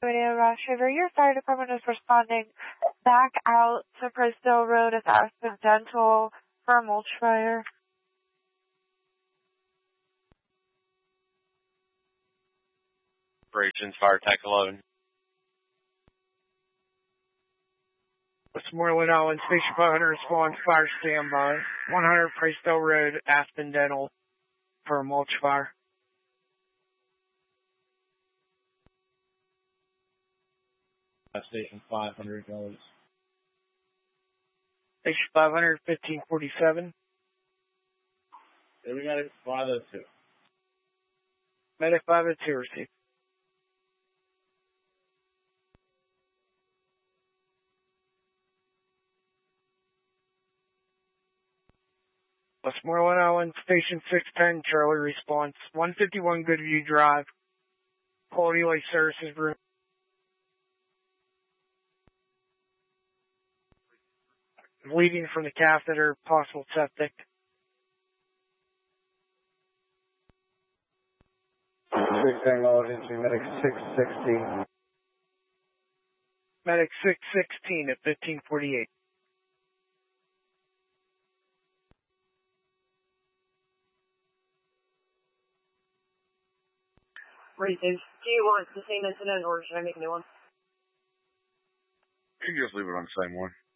Rush River, your fire department is responding back out to Prisdale Road at the Aspen Dental for a mulch fire. Operations Fire Tech 11. Westmoreland Island, Station 500 response, fire standby. 100 Prisdale Road, Aspen Dental for a mulch fire. Station 500 goes. Station 500, 1547. Here we got it, 502. Medic 502 received. Westmoreland Island, Station 610, Charlie response. 151 Goodview Drive, Quality Life Services Room. Bleeding from the catheter, possible septic. 610 low agency, medic 616. Medic 616 at 1548. Right, do you want the same incident or should I make a new one? You can just leave it on the same one.